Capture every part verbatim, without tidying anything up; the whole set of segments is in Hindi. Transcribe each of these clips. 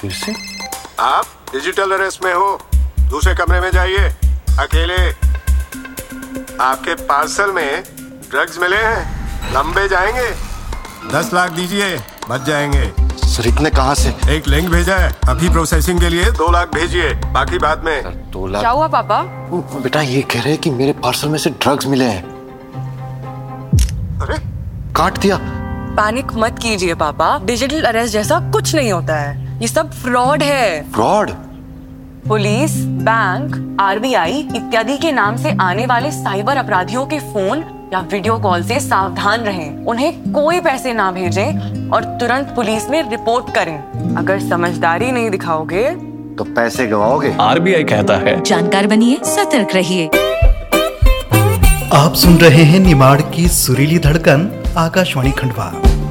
फिर से? आप डिजिटल अरेस्ट में हो, दूसरे कमरे में जाइए, अकेले। आपके पार्सल में ड्रग्स मिले हैं, लंबे जाएंगे। दस लाख दीजिए, बच जाएंगे। सर इतने कहाँ से? एक लिंक भेजा है, अभी प्रोसेसिंग के लिए दो लाख भेजिए, बाकी बाद में। सर दो लाख? क्या हुआ पापा? बेटा ये कह रहे हैं कि मेरे पार्सल में से ड्रग्स मिले हैं। अरे काट दिया। पैनिक मत कीजिए पापा, डिजिटल अरेस्ट जैसा कुछ नहीं होता है, ये सब फ्रॉड है। फ्रॉड? पुलिस, बैंक, आरबीआई इत्यादि के नाम से आने वाले साइबर अपराधियों के फोन या वीडियो कॉल से सावधान रहें। उन्हें कोई पैसे ना भेजें और तुरंत पुलिस में रिपोर्ट करें। अगर समझदारी नहीं दिखाओगे तो पैसे गवाओगे। आरबीआई कहता है जानकार बनिए, सतर्क रहिए। आप सुन रहे हैं निमाड़ की सुरीली धड़कन, आकाशवाणी खंडवा।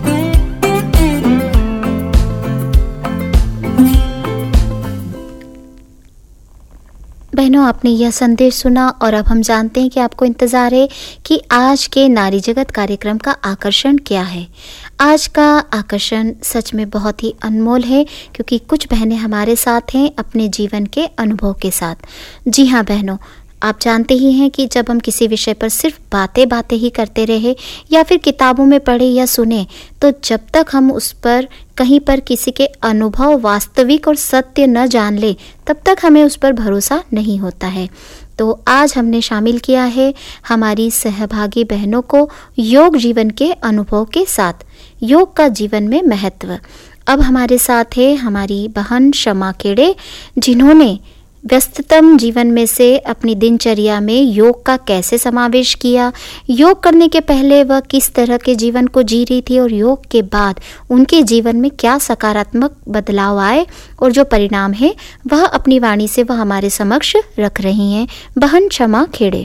बहनों, आपने यह संदेश सुना और अब हम जानते हैं कि आपको इंतज़ार है कि आज के नारी जगत कार्यक्रम का आकर्षण क्या है। आज का आकर्षण सच में बहुत ही अनमोल है, क्योंकि कुछ बहनें हमारे साथ हैं अपने जीवन के अनुभव के साथ। जी हाँ बहनों, आप जानते ही हैं कि जब हम किसी विषय पर सिर्फ बातें बातें ही करते रहे या फिर किताबों में पढ़े या सुने, तो जब तक हम उस पर कहीं पर किसी के अनुभव वास्तविक और सत्य न जान ले, तब तक हमें उस पर भरोसा नहीं होता है। तो आज हमने शामिल किया है हमारी सहभागी बहनों को योग जीवन के अनुभव के साथ, योग का जीवन में महत्व। अब हमारे साथ है हमारी बहन शमा खेड़े, जिन्होंने व्यस्ततम जीवन में से अपनी दिनचर्या में योग का कैसे समावेश किया, योग करने के पहले वह किस तरह के जीवन को जी रही थी और योग के बाद उनके जीवन में क्या सकारात्मक बदलाव आए और जो परिणाम है वह अपनी वाणी से वह हमारे समक्ष रख रही हैं। बहन शमा खेड़े।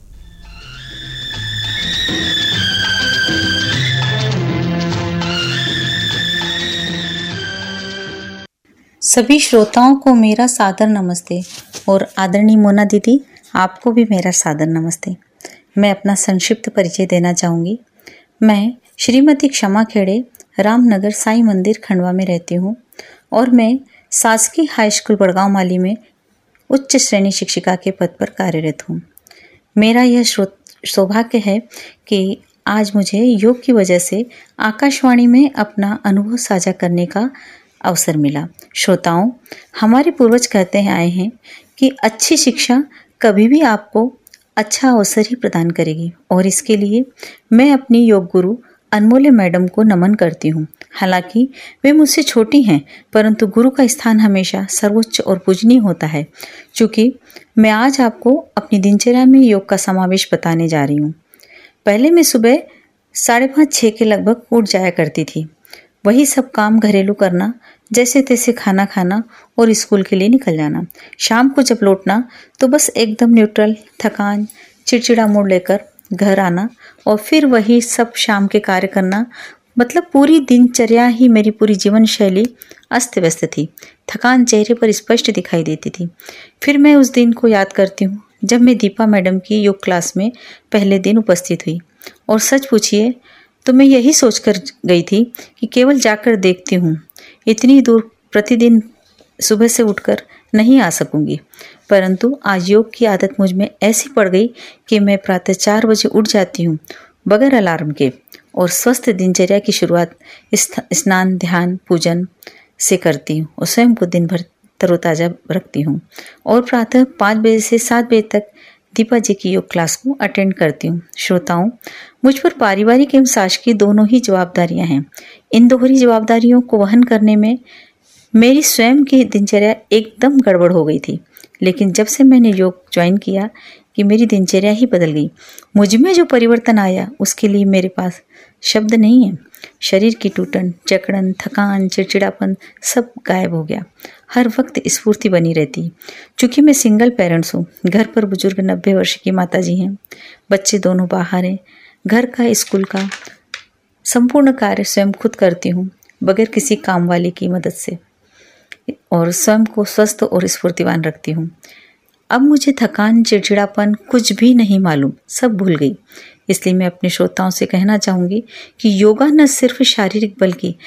सभी श्रोताओं को मेरा सादर नमस्ते और आदरणीय मोना दीदी, आपको भी मेरा सादर नमस्ते। मैं अपना संक्षिप्त परिचय देना चाहूँगी। मैं श्रीमती क्षमा खेड़े, रामनगर साईं मंदिर खंडवा में रहती हूँ और मैं शासकीय हाई स्कूल बड़गांव माली में उच्च श्रेणी शिक्षिका के पद पर कार्यरत हूँ। मेरा यह सौभाग्य है कि आज मुझे योग की वजह से आकाशवाणी में अपना अनुभव साझा करने का अवसर मिला। श्रोताओं, हमारे पूर्वज कहते हैं आए हैं कि अच्छी शिक्षा कभी भी आपको अच्छा अवसर ही प्रदान करेगी और इसके लिए मैं अपनी योग गुरु अनमोल्य मैडम को नमन करती हूँ। हालांकि वे मुझसे छोटी हैं, परंतु गुरु का स्थान हमेशा सर्वोच्च और पूजनीय होता है। चूँकि मैं आज आपको अपनी दिनचर्या में योग का समावेश बताने जा रही हूँ। पहले मैं सुबह साढ़े पाँच छः के लगभग उठ जाया करती थी। वही सब काम घरेलू करना, जैसे तैसे खाना खाना और स्कूल के लिए निकल जाना। शाम को जब लौटना तो बस एकदम न्यूट्रल, थकान, चिड़चिड़ा मूड लेकर घर आना और फिर वही सब शाम के कार्य करना। मतलब पूरी दिनचर्या ही, मेरी पूरी जीवन शैली अस्त व्यस्त थी। थकान चेहरे पर स्पष्ट दिखाई देती थी। फिर मैं उस दिन को याद करती हूँ जब मैं दीपा मैडम की योग क्लास में पहले दिन उपस्थित हुई, और सच पूछिए तो मैं यही सोचकर गई थी कि केवल जाकर देखती हूँ, इतनी दूर प्रतिदिन सुबह से उठकर नहीं आ सकूंगी। परंतु आज योग की आदत मुझ में ऐसी पड़ गई कि मैं प्रातः चार बजे उठ जाती हूँ बगैर अलार्म के और स्वस्थ दिनचर्या की शुरुआत स्नान, ध्यान, पूजन से करती हूँ और स्वयं को दिन भर तरोताज़ा रखती हूँ और प्रातः पाँच बजे से सात बजे तक दीपा जी की योग क्लास को अटेंड करती हूँ। श्रोताओं, मुझ पर पारिवारिक एवं शासकीय दोनों ही जवाबदारियाँ हैं। इन दोहरी जवाबदारियों को वहन करने में मेरी स्वयं की दिनचर्या एकदम गड़बड़ हो गई थी। लेकिन जब से मैंने योग ज्वाइन किया कि मेरी दिनचर्या ही बदल गई। मुझ में जो परिवर्तन आया उसके लिए मेरे पास शब्द नहीं है। शरीर की टूटन, जकड़न, थकान, चिड़चिड़ापन सब गायब हो गया। हर वक्त स्फूर्ति बनी रहती। चूँकि मैं सिंगल पेरेंट्स हूँ, घर पर बुजुर्ग नब्बे वर्ष की माता जी हैं, बच्चे दोनों बाहर हैं, घर का, स्कूल का संपूर्ण कार्य स्वयं खुद करती हूँ बगैर किसी काम वाले की मदद से, और स्वयं को स्वस्थ और स्फूर्तिवान रखती हूँ। अब मुझे थकान, चिड़चिड़ापन कुछ भी नहीं मालूम, सब भूल गई। इसलिए मैं अपने श्रोताओं से कहना चाहूँगी कि योगा न सिर्फ शारीरिक बल्कि